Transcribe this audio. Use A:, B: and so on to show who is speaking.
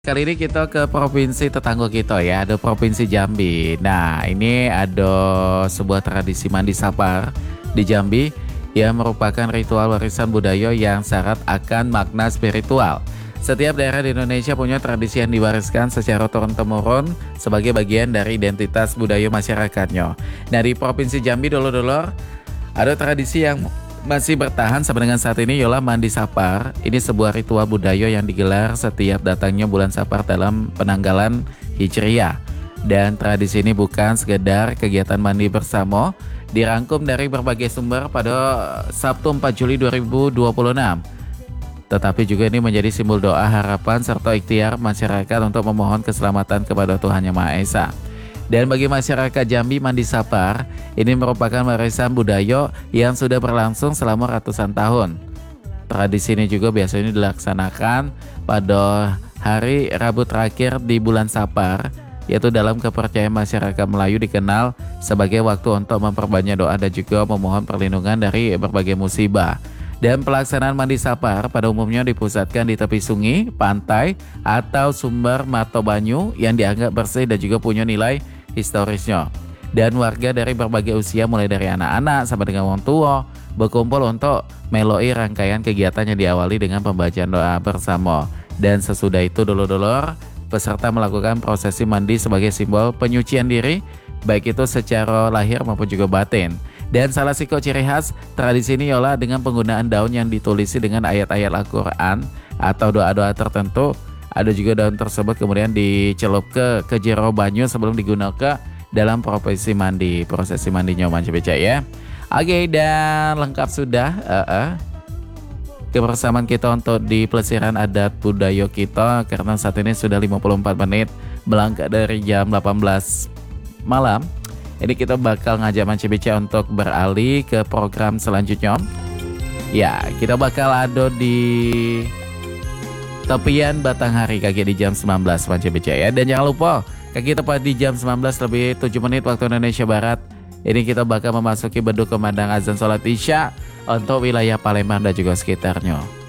A: Kali ini kita ke provinsi tetangga kita ya, ada Provinsi Jambi. Nah, ini ada sebuah tradisi mandi sapar di Jambi yang merupakan ritual warisan budaya yang syarat akan makna spiritual. Setiap daerah di Indonesia punya tradisi yang diwariskan secara turun-temurun sebagai bagian dari identitas budaya masyarakatnya. Nah, di Provinsi Jambi dulu-dulu ada tradisi yang masih bertahan sampai dengan saat ini, ialah mandi sapar. Ini sebuah ritual budaya yang digelar setiap datangnya bulan sapar dalam penanggalan Hijriah. Dan tradisi ini bukan sekedar kegiatan mandi bersama, dirangkum dari berbagai sumber pada Sabtu 4 Juli 2026. Tetapi juga ini menjadi simbol doa, harapan, serta ikhtiar masyarakat untuk memohon keselamatan kepada Tuhan Yang Maha Esa. Dan bagi masyarakat Jambi, mandi sapar ini merupakan warisan budaya yang sudah berlangsung selama ratusan tahun. Tradisi ini juga biasanya dilaksanakan pada hari Rabu terakhir di bulan Sapar, yaitu dalam kepercayaan masyarakat Melayu dikenal sebagai waktu untuk memperbanyak doa dan juga memohon perlindungan dari berbagai musibah. Dan pelaksanaan mandi sapar pada umumnya dipusatkan di tepi sungai, pantai, atau sumber mata banyu yang dianggap bersih dan juga punya nilai historisnya. Dan warga dari berbagai usia mulai dari anak-anak sampai dengan orang tua berkumpul untuk meloi rangkaian kegiatan yang diawali dengan pembacaan doa bersama. Dan sesudah itu dulur-dulur peserta melakukan prosesi mandi sebagai simbol penyucian diri, baik itu secara lahir maupun juga batin. Dan salah satu ciri khas tradisi ini ialah dengan penggunaan daun yang ditulisi dengan ayat-ayat Al-Quran atau doa-doa tertentu. Ada juga daun tersebut kemudian dicelup ke jero banyu sebelum digunakan dalam prosesi mandinya Manca Beca ya. Oke, dan lengkap sudah kebersamaan kita untuk di pelesiran adat budaya kita, karena saat ini sudah 54 menit melangkah dari jam 18 malam. Ini kita bakal ngajak Manca Beca untuk beralih ke program selanjutnya. Ya, kita bakal ada di Tepian Batanghari kaki di jam 19 Manca Beca ya. Dan jangan lupa kaki tepat di jam 19 lebih 7 menit waktu Indonesia Barat. Ini kita bakal memasuki beduk kumandang azan sholat isya untuk wilayah Palembang dan juga sekitarnya.